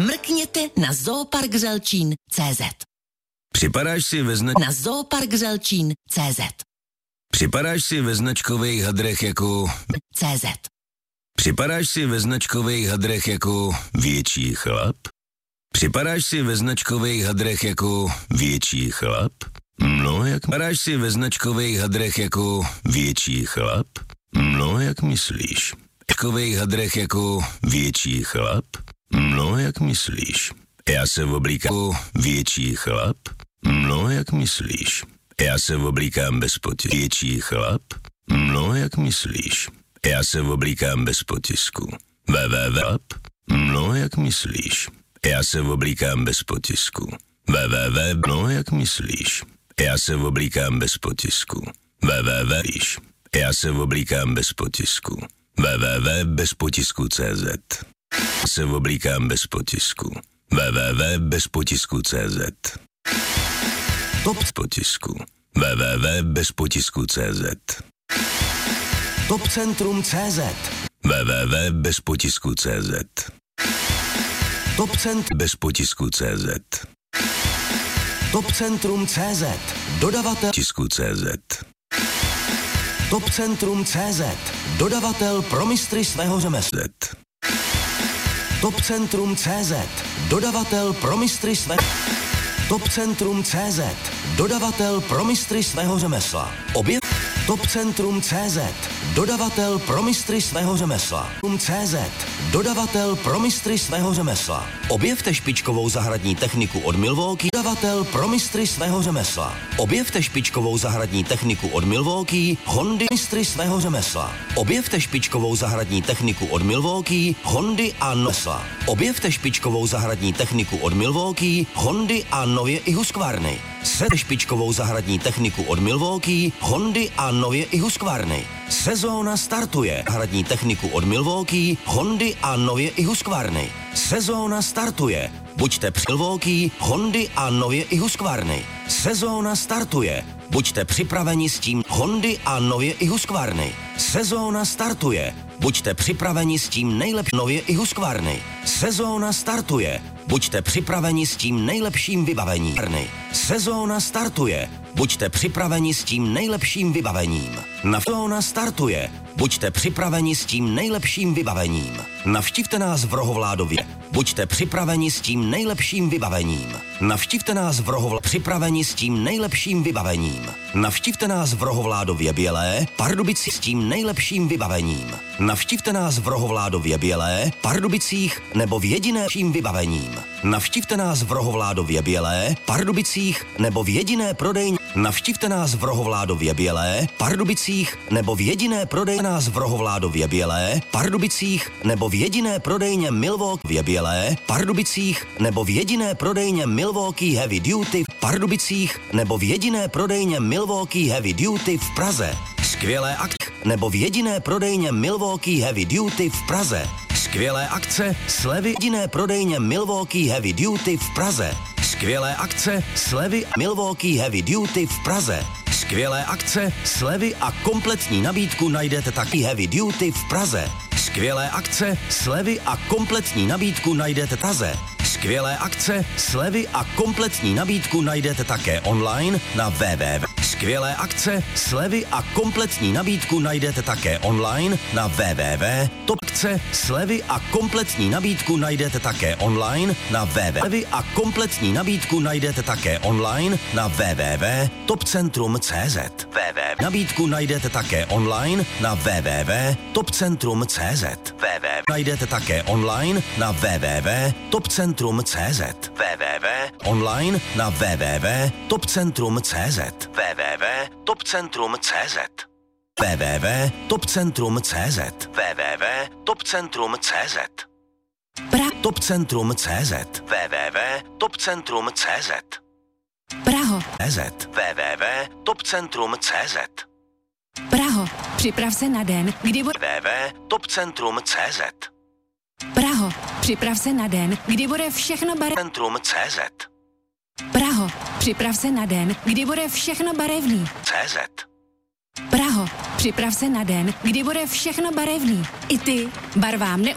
Mrkněte na zooparkřelčín.cz. Připadáš si na zooparkřelčín.cz. Připadáš si ve značkových hadrech jako CZ. Připadáš si ve značkových hadrech jako větší chlap? Připadáš si ve značkových hadrech jako větší chlap? No, jak padáš si ve značkových hadrech jako větší chlap? No, jak myslíš? Značkových hadrech jako větší chlap? No, jak myslíš? Já se oblíkám jako větší chlap? No, jak myslíš? Já se oblíkám bez potisku. Větší chlap? No, jak myslíš? Já se oblíkám bez potisku. www. No, jak myslíš? Já se oblíkám bez potisku. www. No, jak myslíš? Já se oblíkám bez potisku. www. Já se oblíkám bez potisku. www. Bezpotisku.cz. Se oblíkám bez potisku. www. Bezpotisku.cz. Top potisku. www. Bezpotisku.cz. Topcentrum.cz. www. Bezpotisku.cz. Bezpotisku.cz. Topcentrum.cz. Dodavatel Tisku.cz. Topcentrum.cz. Dodavatel pro mistry svého řemesla. Topcentrum.cz. Dodavatel pro mistry svého Topcentrum.cz. Dodavatel pro mistry svého řemesla. Topcentrum.cz. Dodavatel pro mistry svého řemesla. CZ. Dodavatel pro mistry svého řemesla. Objevte špičkovou zahradní techniku od Milwaukee. Dodavatel pro mistry svého řemesla. Objevte špičkovou zahradní techniku od Milwaukee. Hondy mistry svého řemesla. Objevte špičkovou zahradní techniku od Milwaukee. Hondy a Nosla. Objevte špičkovou zahradní techniku od Milwaukee. Hondy a nově i Husqvarny. Sete špičkovou zahradní techniku od Milwaukee. Hondy a nově i Husqvarny. Sezóna startuje. Zahradní techniku od Milwaukee, Hondy a nově i Husqvarny. Sezóna startuje. Buďte při Milwaukee, Hondy a nově i Husqvarny. Sezóna startuje. Buďte připraveni s tím Hondy a nově i Husqvarny. Sezóna startuje. Buďte připraveni s tím nejlepším nově i Husqvarny. Sezóna startuje. Buďte připraveni s tím nejlepším vybavením. Sezóna startuje. Buďte připraveni s tím nejlepším vybavením. Sezóna startuje. Buďte připraveni s tím nejlepším vybavením. Navštivte nás v Rohovládově. Buďte připraveni s tím nejlepším vybavením. Navštivte nás v připraveni s tím nejlepším vybavením. Navštivte nás v Rohovládově Bělé, Pardubici s tím nejlepším vybavením. Navštivte nás v Rohovládově Bělé, Pardubicích nebo v jediném vybavením. Navštivte nás v Rohovládově Bělé, Pardubicích nebo v jediné prodejně. Navštivte nás v Rohovládově Bělé, Pardubicích nebo v jediné prodejně. Nás v Rohovládově Bělé, Pardubicích nebo v jediné prodejně Milwaukee Bělé, Pardubicích nebo v jediné prodejně Milwaukee Heavy Duty v Pardubicích nebo v jediné prodejně Milwaukee Heavy Duty v Praze. Skvělé akce nebo v jediné prodejně Milwaukee Heavy Duty v Praze. Skvělé akce, slevy jediné prodejně Milwaukee Heavy Duty v Praze. Skvělé akce, slevy Milwaukee Heavy Duty v Praze. Skvělé akce, slevy a kompletní nabídku najdete taky Heavy Duty v Praze. Skvělé akce, slevy a kompletní nabídku najdete v Praze. Skvělé akce, slevy a kompletní nabídku najdete také online na www. Skvělé akce, slevy a kompletní nabídku najdete také online na www. Top akce, slevy a kompletní nabídku najdete také online na www. A kompletní nabídku najdete také online na www. Topcentrum.cz. Nabídku najdete také online na www. Topcentrum.cz. Najdete také online na www. Topcentrum.cz. Online na www. Topcentrum.cz. Topcentrum.cz. Topcentrum.cz. Topcentrum.cz. Topcentrum.cz. Topcentrum.cz. Praho. Topcentrum.cz. Praho, připrav se na den, kdy bude Topcentrum.cz. Praho, připrav se na den, kdy bude všechno Topcentrum.cz. Praho, připrav se na den, kdy bude všechno barevný. CZ. Praho, připrav se na den, kdy bude všechno barevný. I ty barvám